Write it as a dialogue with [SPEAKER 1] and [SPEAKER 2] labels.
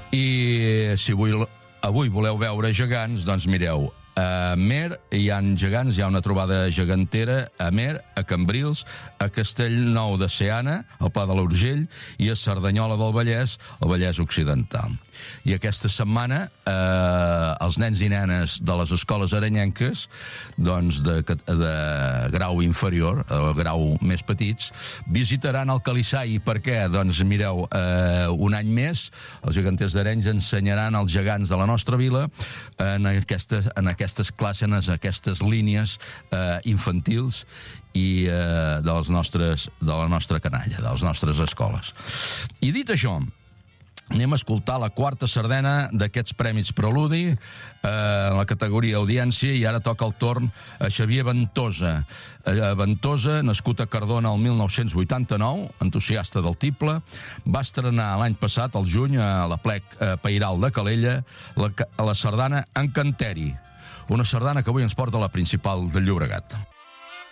[SPEAKER 1] I si avui voleu veure gegants, doncs mireu, a Amer hi ha gegants, hi ha una trobada gegantera a Amer, a Cambrils, a Castellnou de Seana, al Pla de l'Urgell, i a Cerdanyola del Vallès, al Vallès Occidental. I aquesta setmana els nens i nenes de les escoles arenyenques, doncs de grau inferior, o grau més petits, visitaran el Calissai. I per què? Doncs mireu, un any més els geganters d'Arenys ensenyaran als gegants de la nostra vila en aquestes classes, en aquestes línies infantils i de la nostra canalla, de les nostres escoles. I dit això, anem a escoltar la quarta sardana d'aquests Premis Preludi en la categoria Audiència, i ara toca el torn a Xavier Ventosa. Ventosa, nascut a Cardona el 1989, entusiasta del tible, va estrenar l'any passat, al juny, a la Plec Pairal de Calella, la sardana Encanteri, una sardana que avui ens porta a la Principal del Llobregat.